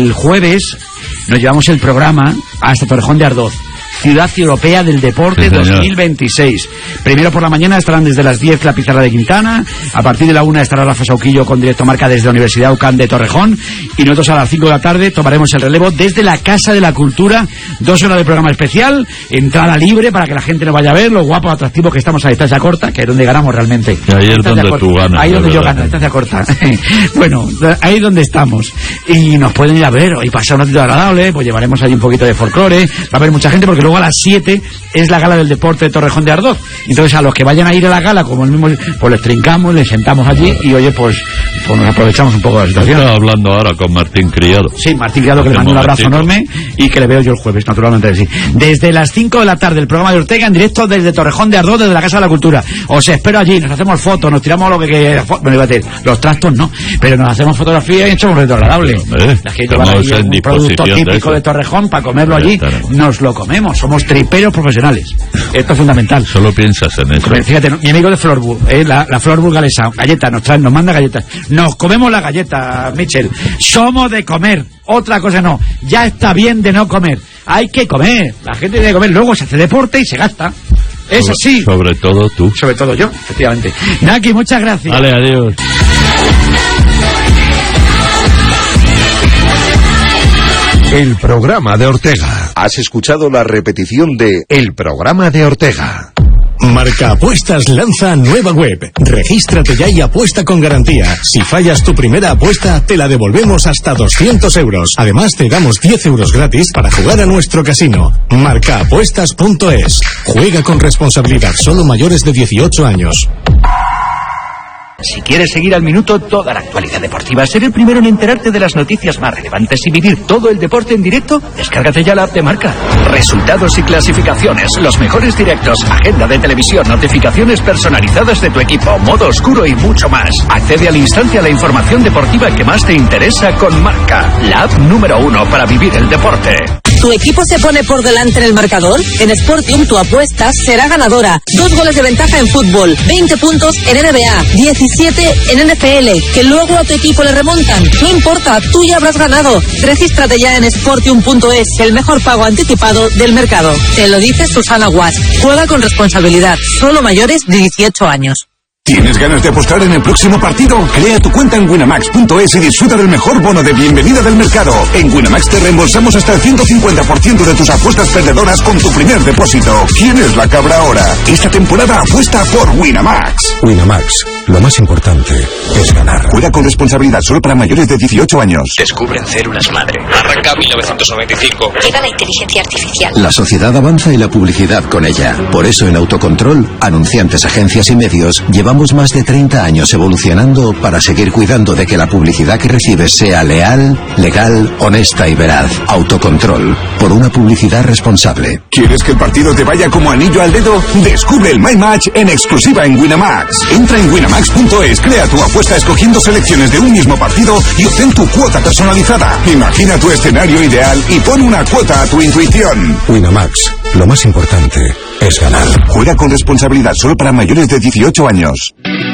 el jueves nos llevamos el programa hasta Torrejón de Ardoz, Ciudad Europea del Deporte 2026. Primero por la mañana estarán desde las 10 la Pizarra de Quintana, a partir de la 1 estará Rafa Sauquillo con Directo Marca desde la Universidad UCAM de Torrejón, y nosotros a las 5 de la tarde tomaremos el relevo desde la Casa de la Cultura, 2 horas de programa especial, entrada libre para que la gente nos vaya a ver, lo guapos, atractivos que estamos a distancia corta, que es donde ganamos realmente. Ahí es donde tú ganas. Ahí es donde yo gano, a distancia corta. Bueno, ahí es donde estamos. Y nos pueden ir a ver y pasar un ratito agradable, pues llevaremos allí un poquito de folclore, va a haber mucha gente porque luego a las 7 es la gala del deporte de Torrejón de Ardoz. Entonces a los que vayan a ir a la gala, como el mismo, pues les trincamos, les sentamos allí y oye, pues nos aprovechamos un poco de la situación. Estaba hablando ahora con Martín Criado. Sí, Martín Criado, que le mando un abrazo enorme y que le veo yo el jueves, naturalmente. Sí. Desde las 5 de la tarde el programa de Ortega en directo desde Torrejón de Ardoz, desde la Casa de la Cultura. Os espero allí, nos hacemos fotos, nos tiramos lo que bueno, iba a decir, los trastos no, pero nos hacemos fotografía y echamos un reto agradable. La gente va a ir un producto típico de Torrejón para comerlo allí, nos lo comemos, somos triperos profesionales. Esto es fundamental. Solo piensas en eso. Fíjate, mi amigo de Florburg, la Florburg galesa, galletas, nos manda galletas. Nos comemos la galleta, Michel. Somos de comer, otra cosa no. Ya está bien de no comer. Hay que comer. La gente tiene que comer. Luego se hace deporte y se gasta. Es así. Sobre todo tú. Sobre todo yo, efectivamente. Naki, muchas gracias. Vale, adiós. El programa de Ortega. Has escuchado la repetición de El programa de Ortega. Marca Apuestas lanza nueva web. Regístrate ya y apuesta con garantía. Si fallas tu primera apuesta, te la devolvemos hasta 200 euros. Además, te damos 10 euros gratis para jugar a nuestro casino. Marcaapuestas.es. Juega con responsabilidad. Solo mayores de 18 años. Si quieres seguir al minuto toda la actualidad deportiva, ser el primero en enterarte de las noticias más relevantes y vivir todo el deporte en directo, descárgate ya la app de Marca. Resultados y clasificaciones, los mejores directos, agenda de televisión, notificaciones personalizadas de tu equipo, modo oscuro y mucho más. Accede al instante a la información deportiva que más te interesa con Marca, la app número 1 para vivir el deporte. ¿Tu equipo se pone por delante en el marcador? En Sportium tu apuesta será ganadora. 2 goles de ventaja en fútbol, 20 puntos en NBA, 17 en NFL, que luego a tu equipo le remontan. No importa, tú ya habrás ganado. Regístrate ya en Sportium.es, el mejor pago anticipado del mercado. Te lo dice Susana Guas. Juega con responsabilidad, solo mayores de 18 años. ¿Tienes ganas de apostar en el próximo partido? Crea tu cuenta en Winamax.es y disfruta del mejor bono de bienvenida del mercado. En Winamax te reembolsamos hasta el 150% de tus apuestas perdedoras con tu primer depósito. ¿Quién es la cabra ahora? Esta temporada apuesta por Winamax. Winamax, lo más importante es ganar. Juega con responsabilidad, solo para mayores de 18 años. Descubren células madre. Arranca 1995. Llega la inteligencia artificial. La sociedad avanza y la publicidad con ella. Por eso en Autocontrol, anunciantes, agencias y medios, llevamos más de 30 años evolucionando para seguir cuidando de que la publicidad que recibes sea leal, legal, honesta y veraz. Autocontrol, por una publicidad responsable. ¿Quieres que el partido te vaya como anillo al dedo? Descubre el My Match en exclusiva en Winamax. Entra en Winamax.es, crea tu apuesta escogiendo selecciones de un mismo partido y obtén tu cuota personalizada. Imagina tu escenario ideal y pon una cuota a tu intuición. Winamax, lo más importante es ganar. Juega con responsabilidad, solo para mayores de 18 años.